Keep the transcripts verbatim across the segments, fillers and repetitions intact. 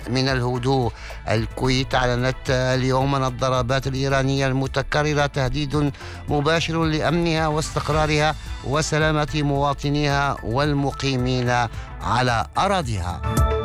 من الهدوء. الكويت أعلنت اليوم أن الضربات الإيرانية المتكررة تهديد مباشر لأمنها واستقرارها وسلامة مواطنيها والمقيمين على أراضيها.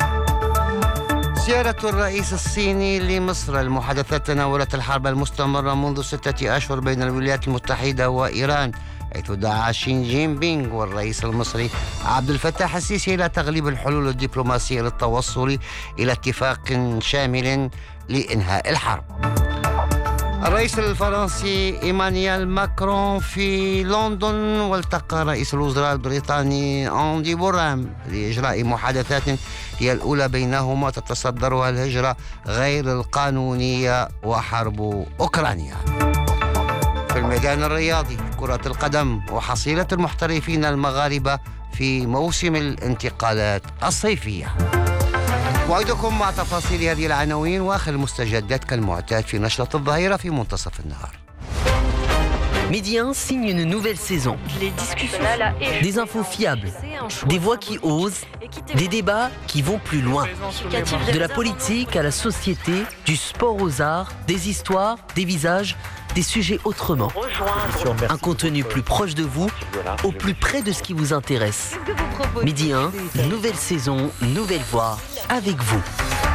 زيارة الرئيس الصيني لمصر. المحادثات تناولت الحرب المستمرة منذ ستة أشهر بين الولايات المتحدة وإيران، حيث دعا شي جين بينغ والرئيس المصري عبد الفتاح السيسي إلى تغليب الحلول الدبلوماسية للتوصل إلى اتفاق شامل لإنهاء الحرب. الرئيس الفرنسي إيمانويل ماكرون في لندن، والتقى رئيس الوزراء البريطاني أندي بورام لإجراء محادثات هي الأولى بينهما تتصدرها الهجرة غير القانونية وحرب أوكرانيا. في الميدان الرياضي كرة القدم وحصيلة المحترفين المغاربة في موسم الانتقالات الصيفية. موعدكم مع تفاصيل هذه العناوين وآخر المستجدات كالمعتاد في نشرة الظهيرة في منتصف النهار. Midi un signe une nouvelle saison. Les discussions, des infos fiables, des voix qui osent, des débats qui vont plus loin. De la politique à la société, du sport aux arts, des histoires, des visages, des sujets autrement. Un contenu plus proche de vous, au plus près de ce qui vous intéresse. Midi un, nouvelle saison, nouvelle voix, avec vous.